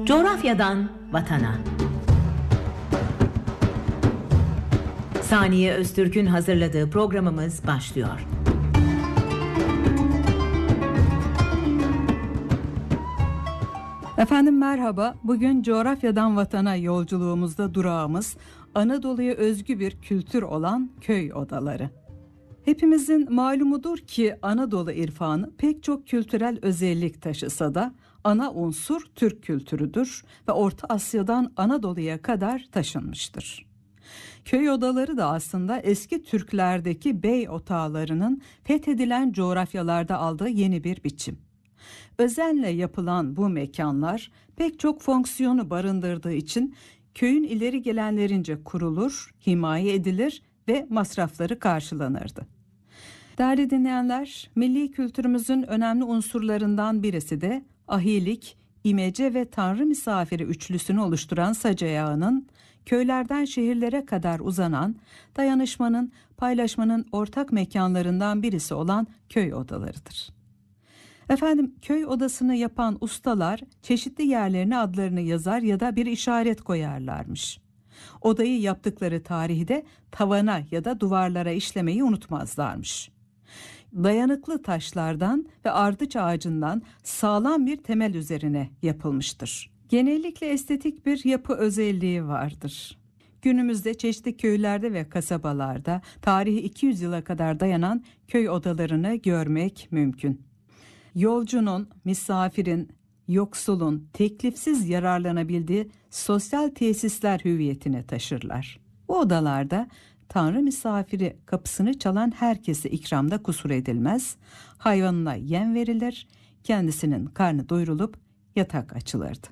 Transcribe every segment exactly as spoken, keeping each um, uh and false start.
Coğrafyadan vatana. Saniye Öztürk'ün hazırladığı programımız başlıyor. Efendim merhaba. Bugün coğrafyadan vatana yolculuğumuzda durağımız Anadolu'ya özgü bir kültür olan köy odaları. Hepimizin malumudur ki Anadolu irfanı pek çok kültürel özellik taşısa da ana unsur Türk kültürüdür ve Orta Asya'dan Anadolu'ya kadar taşınmıştır. Köy odaları da aslında eski Türklerdeki bey otağlarının fethedilen coğrafyalarda aldığı yeni bir biçim. Özenle yapılan bu mekanlar pek çok fonksiyonu barındırdığı için köyün ileri gelenlerince kurulur, himaye edilir ve masrafları karşılanırdı. Değerli dinleyenler, milli kültürümüzün önemli unsurlarından birisi de ahilik, imece ve tanrı misafiri üçlüsünü oluşturan sac ayağının köylerden şehirlere kadar uzanan dayanışmanın, paylaşmanın ortak mekanlarından birisi olan köy odalarıdır. Efendim, köy odasını yapan ustalar çeşitli yerlerine adlarını yazar ya da bir işaret koyarlarmış. Odayı yaptıkları tarihte tavana ya da duvarlara işlemeyi unutmazlarmış. Dayanıklı taşlardan ve ardıç ağacından sağlam bir temel üzerine yapılmıştır. Genellikle estetik bir yapı özelliği vardır. Günümüzde çeşitli köylerde ve kasabalarda tarihi iki yüz yıla kadar dayanan köy odalarını görmek mümkün. Yolcunun, misafirin, yoksulun teklifsiz yararlanabildiği sosyal tesisler hüviyetine taşırlar. Bu odalarda Tanrı misafiri kapısını çalan herkese ikramda kusur edilmez, hayvanına yem verilir, kendisinin karnı doyurulup yatak açılırdı.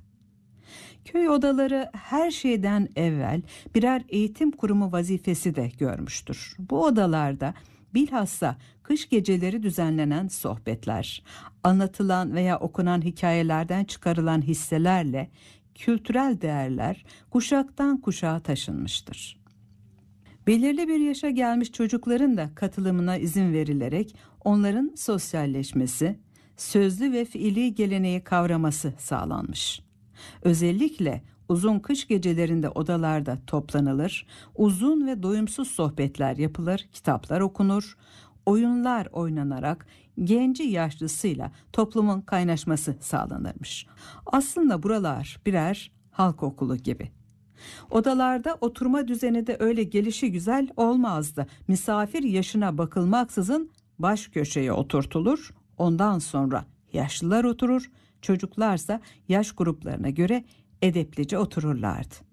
Köy odaları her şeyden evvel birer eğitim kurumu vazifesi de görmüştür. Bu odalarda bilhassa kış geceleri düzenlenen sohbetler, anlatılan veya okunan hikayelerden çıkarılan hisselerle kültürel değerler kuşaktan kuşağa taşınmıştır. Belirli bir yaşa gelmiş çocukların da katılımına izin verilerek onların sosyalleşmesi, sözlü ve fiili geleneği kavraması sağlanmış. Özellikle uzun kış gecelerinde odalarda toplanılır, uzun ve doyumsuz sohbetler yapılır, kitaplar okunur, oyunlar oynanarak genci yaşlısıyla toplumun kaynaşması sağlanırmış. Aslında buralar birer halk okulu gibi. Odalarda oturma düzeni de öyle gelişigüzel olmazdı. Misafir yaşına bakılmaksızın baş köşeye oturtulur, ondan sonra yaşlılar oturur, çocuklarsa yaş gruplarına göre edeplice otururlardı.